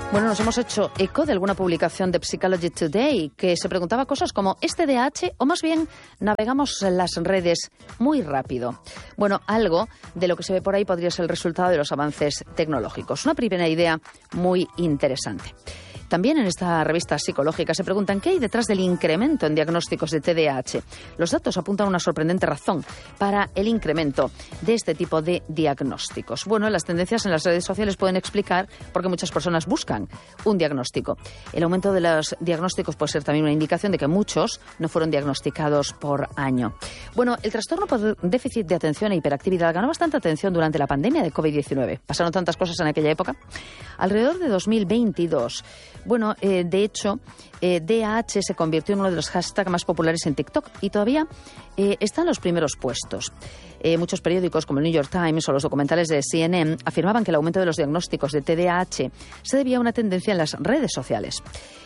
Bueno, nos hemos hecho eco de alguna publicación de Psychology Today que se preguntaba cosas como ¿es TDAH o más bien navegamos en las redes muy rápido? Bueno, algo de lo que se ve por ahí podría ser el resultado de los avances tecnológicos. Una primera idea muy interesante. También en esta revista psicológica se preguntan qué hay detrás del incremento en diagnósticos de TDAH. Los datos apuntan a una sorprendente razón para el incremento de este tipo de diagnósticos. Bueno, las tendencias en las redes sociales pueden explicar por qué muchas personas buscan un diagnóstico. El aumento de los diagnósticos puede ser también una indicación de que muchos no fueron diagnosticados por año. Bueno, el trastorno por déficit de atención e hiperactividad ganó bastante atención durante la pandemia de COVID-19. Pasaron tantas cosas en aquella época. Alrededor de 2022... Bueno, de hecho, DAH se convirtió en uno de los hashtags más populares en TikTok y todavía está en los primeros puestos. Muchos periódicos como el New York Times o los documentales de CNN afirmaban que el aumento de los diagnósticos de TDAH se debía a una tendencia en las redes sociales.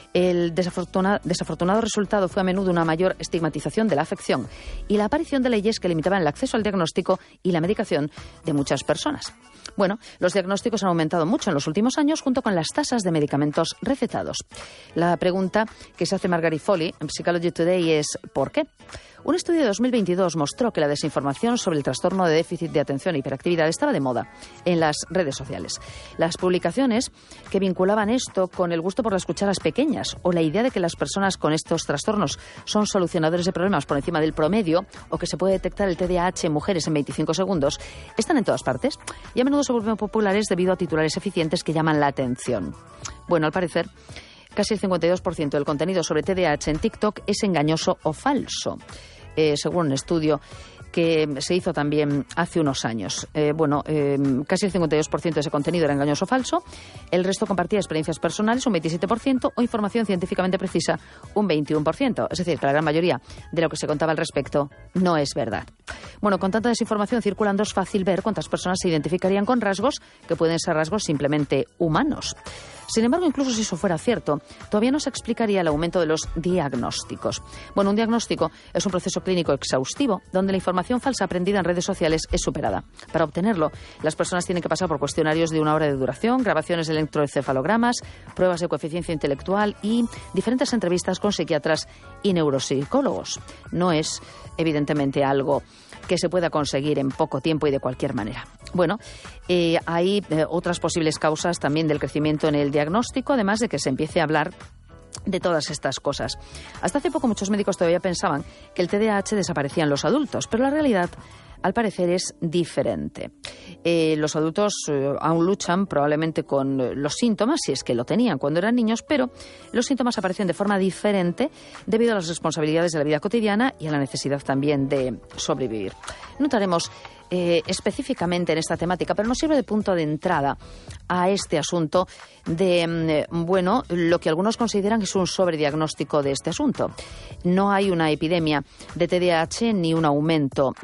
El desafortunado resultado fue a menudo una mayor estigmatización de la afección y la aparición de leyes que limitaban el acceso al diagnóstico y la medicación de muchas personas. Bueno, los diagnósticos han aumentado mucho en los últimos años junto con las tasas de medicamentos recetados. La pregunta que se hace Margaret Foley en Psychology Today es ¿por qué? Un estudio de 2022 mostró que la desinformación sobre el trastorno de déficit de atención e hiperactividad estaba de moda en las redes sociales. Las publicaciones que vinculaban esto con el gusto por las cucharas pequeñas o la idea de que las personas con estos trastornos son solucionadores de problemas por encima del promedio o que se puede detectar el TDAH en mujeres en 25 segundos, están en todas partes y a menudo se vuelven populares debido a titulares eficientes que llaman la atención. Bueno, al parecer, casi el 52% del contenido sobre TDAH en TikTok es engañoso o falso, según un estudio que se hizo también hace unos años. Casi el 52% de ese contenido era engañoso o falso, el resto compartía experiencias personales, un 27%, o información científicamente precisa, un 21%. Es decir, que la gran mayoría de lo que se contaba al respecto no es verdad. Bueno, con tanta desinformación circulando es fácil ver cuántas personas se identificarían con rasgos que pueden ser rasgos simplemente humanos. Sin embargo, incluso si eso fuera cierto, todavía no se explicaría el aumento de los diagnósticos. Bueno, un diagnóstico es un proceso clínico exhaustivo donde la información falsa aprendida en redes sociales es superada. Para obtenerlo, las personas tienen que pasar por cuestionarios de 1 hora de duración, grabaciones de electroencefalogramas, pruebas de coeficiencia intelectual y diferentes entrevistas con psiquiatras y neuropsicólogos. No es, evidentemente, algo que se pueda conseguir en poco tiempo y de cualquier manera. Bueno, hay otras posibles causas también del crecimiento en el diagnóstico, además de que se empiece a hablar de todas estas cosas. Hasta hace poco muchos médicos todavía pensaban que el TDAH desaparecía en los adultos, pero la realidad, al parecer, es diferente. Los adultos aún luchan probablemente con los síntomas, si es que lo tenían cuando eran niños, pero los síntomas aparecen de forma diferente debido a las responsabilidades de la vida cotidiana y a la necesidad también de sobrevivir. Notaremos específicamente en esta temática, pero nos sirve de punto de entrada a este asunto de, lo que algunos consideran que es un sobrediagnóstico de este asunto. No hay una epidemia de TDAH ni un aumento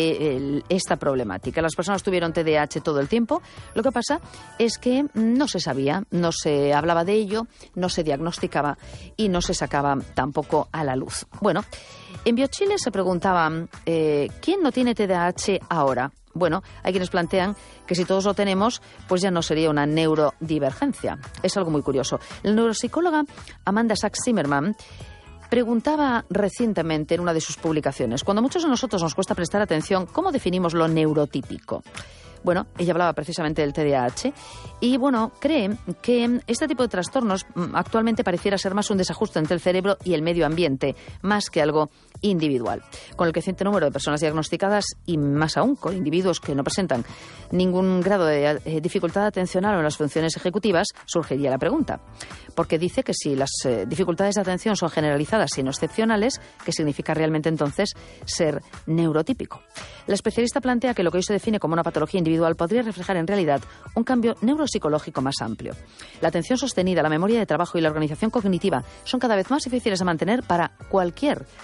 de esta problemática. Las personas tuvieron TDAH todo el tiempo. Lo que pasa es que no se sabía, no se hablaba de ello, no se diagnosticaba y no se sacaba tampoco a la luz. Bueno, en BioChile se preguntaban ¿quién no tiene TDAH ahora? Bueno, hay quienes plantean que si todos lo tenemos, pues ya no sería una neurodivergencia. Es algo muy curioso. La neuropsicóloga Amanda Sachs-Zimmerman preguntaba recientemente en una de sus publicaciones, cuando a muchos de nosotros nos cuesta prestar atención, ¿cómo definimos lo neurotípico? Bueno, ella hablaba precisamente del TDAH y, cree que este tipo de trastornos actualmente pareciera ser más un desajuste entre el cerebro y el medio ambiente, más que algo individual. Con el creciente número de personas diagnosticadas y más aún con individuos que no presentan ningún grado de dificultad atencional o en las funciones ejecutivas, surgiría la pregunta. Porque dice que si las dificultades de atención son generalizadas y no excepcionales, ¿qué significa realmente entonces ser neurotípico? La especialista plantea que lo que hoy se define como una patología individual podría reflejar en realidad un cambio neuropsicológico más amplio. La atención sostenida, la memoria de trabajo y la organización cognitiva son cada vez más difíciles de mantener para cualquier persona.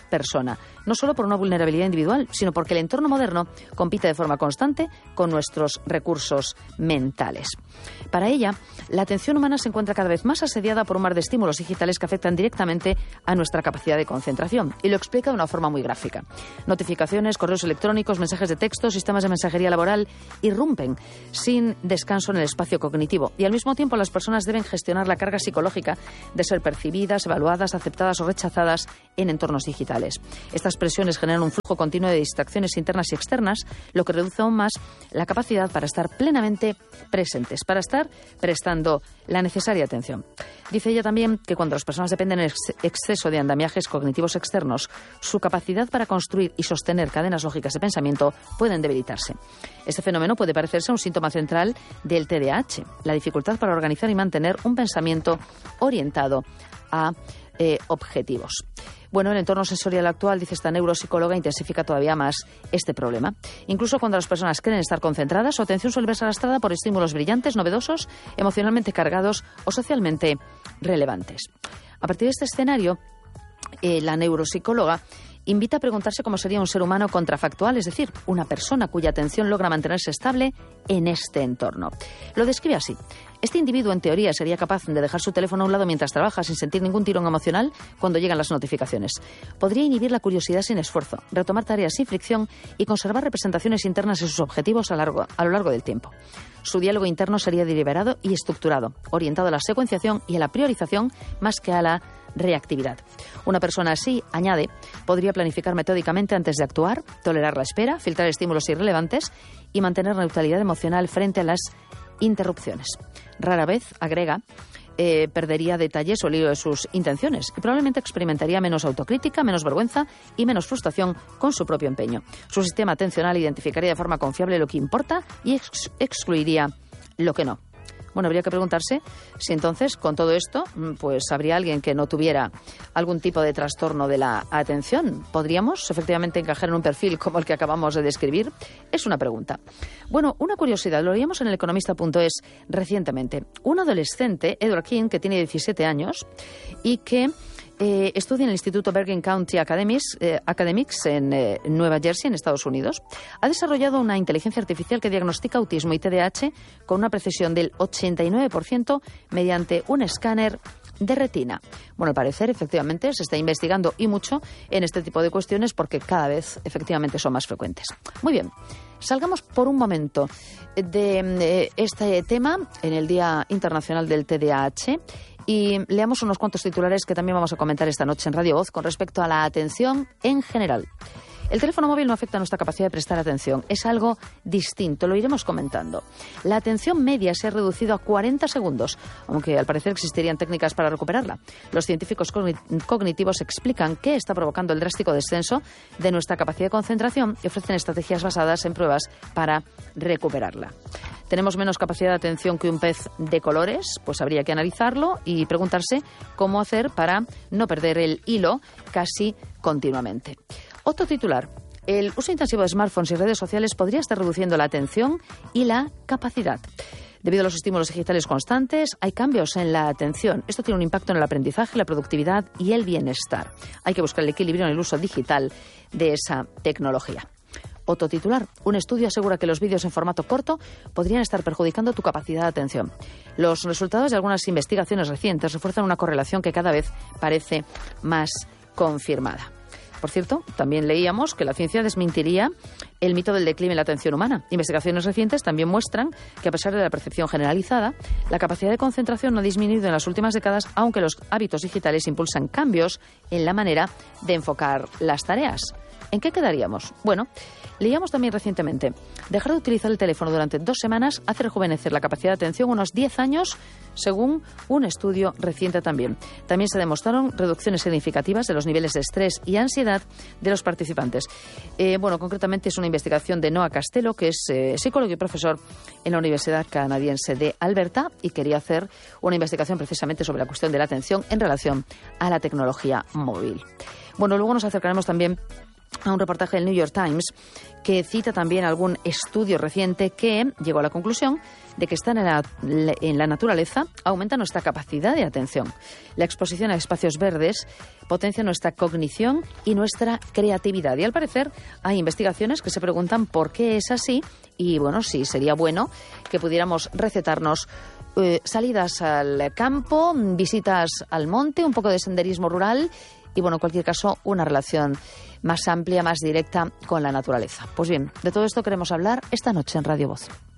persona, no solo por una vulnerabilidad individual, sino porque el entorno moderno compite de forma constante con nuestros recursos mentales. Para ella, la atención humana se encuentra cada vez más asediada por un mar de estímulos digitales que afectan directamente a nuestra capacidad de concentración, y lo explica de una forma muy gráfica. Notificaciones, correos electrónicos, mensajes de texto, sistemas de mensajería laboral irrumpen sin descanso en el espacio cognitivo, y al mismo tiempo las personas deben gestionar la carga psicológica de ser percibidas, evaluadas, aceptadas o rechazadas en entornos digitales. Estas presiones generan un flujo continuo de distracciones internas y externas, lo que reduce aún más la capacidad para estar plenamente presentes, para estar prestando la necesaria atención. Dice ella también que cuando las personas dependen en exceso de andamiajes cognitivos externos, su capacidad para construir y sostener cadenas lógicas de pensamiento pueden debilitarse. Este fenómeno puede parecerse a un síntoma central del TDAH, la dificultad para organizar y mantener un pensamiento orientado a objetivos. Bueno, el entorno sensorial actual, dice esta neuropsicóloga, intensifica todavía más este problema. Incluso cuando las personas creen estar concentradas, su atención suele verse arrastrada por estímulos brillantes, novedosos, emocionalmente cargados o socialmente relevantes. A partir de este escenario, la neuropsicóloga invita a preguntarse cómo sería un ser humano contrafactual, es decir, una persona cuya atención logra mantenerse estable en este entorno. Lo describe así. Este individuo, en teoría, sería capaz de dejar su teléfono a un lado mientras trabaja sin sentir ningún tirón emocional cuando llegan las notificaciones. Podría inhibir la curiosidad sin esfuerzo, retomar tareas sin fricción y conservar representaciones internas de sus objetivos a lo largo del tiempo. Su diálogo interno sería deliberado y estructurado, orientado a la secuenciación y a la priorización más que a la reactividad. Una persona así, añade, podría planificar metódicamente antes de actuar, tolerar la espera, filtrar estímulos irrelevantes y mantener neutralidad emocional frente a las interrupciones. Rara vez, agrega, perdería detalles o el hilo de sus intenciones y probablemente experimentaría menos autocrítica, menos vergüenza y menos frustración con su propio empeño. Su sistema atencional identificaría de forma confiable lo que importa y excluiría lo que no. Bueno, habría que preguntarse si entonces, con todo esto, pues habría alguien que no tuviera algún tipo de trastorno de la atención. ¿Podríamos efectivamente encajar en un perfil como el que acabamos de describir? Es una pregunta. Bueno, una curiosidad, lo leíamos en economista.es recientemente. Un adolescente, Edward King, que tiene 17 años y que estudia en el Instituto Bergen County Academics en Nueva Jersey, en Estados Unidos. Ha desarrollado una inteligencia artificial que diagnostica autismo y TDAH con una precisión del 89% mediante un escáner de retina. Bueno, al parecer, efectivamente, se está investigando y mucho en este tipo de cuestiones porque cada vez, efectivamente, son más frecuentes. Muy bien, salgamos por un momento de este tema en el Día Internacional del TDAH y leamos unos cuantos titulares que también vamos a comentar esta noche en Radio Voz con respecto a la atención en general. El teléfono móvil no afecta a nuestra capacidad de prestar atención. Es algo distinto, lo iremos comentando. La atención media se ha reducido a 40 segundos, aunque al parecer existirían técnicas para recuperarla. Los científicos cognitivos explican qué está provocando el drástico descenso de nuestra capacidad de concentración y ofrecen estrategias basadas en pruebas para recuperarla. ¿Tenemos menos capacidad de atención que un pez de colores? Pues habría que analizarlo y preguntarse cómo hacer para no perder el hilo casi continuamente. Otro titular. El uso intensivo de smartphones y redes sociales podría estar reduciendo la atención y la capacidad. Debido a los estímulos digitales constantes, hay cambios en la atención. Esto tiene un impacto en el aprendizaje, la productividad y el bienestar. Hay que buscar el equilibrio en el uso digital de esa tecnología. Otro titular. Un estudio asegura que los vídeos en formato corto podrían estar perjudicando tu capacidad de atención. Los resultados de algunas investigaciones recientes refuerzan una correlación que cada vez parece más confirmada. Por cierto, también leíamos que la ciencia desmentiría el mito del declive en la atención humana. Investigaciones recientes también muestran que, a pesar de la percepción generalizada, la capacidad de concentración no ha disminuido en las últimas décadas, aunque los hábitos digitales impulsan cambios en la manera de enfocar las tareas. ¿En qué quedaríamos? Bueno, leíamos también recientemente, dejar de utilizar el teléfono durante 2 semanas hace rejuvenecer la capacidad de atención unos 10 años, según un estudio reciente también. También se demostraron reducciones significativas de los niveles de estrés y ansiedad de los participantes. Concretamente es una investigación de Noah Castello, que es psicólogo y profesor en la Universidad Canadiense de Alberta, y quería hacer una investigación precisamente sobre la cuestión de la atención en relación a la tecnología móvil. Bueno, luego nos acercaremos también a un reportaje del New York Times que cita también algún estudio reciente que llegó a la conclusión de que estar en la naturaleza aumenta nuestra capacidad de atención. La exposición a espacios verdes potencia nuestra cognición y nuestra creatividad. Y al parecer hay investigaciones que se preguntan por qué es así y, bueno, sí, sería bueno que pudiéramos recetarnos salidas al campo, visitas al monte, un poco de senderismo rural y, bueno, en cualquier caso, una relación más amplia, más directa con la naturaleza. Pues bien, de todo esto queremos hablar esta noche en Radio Voz.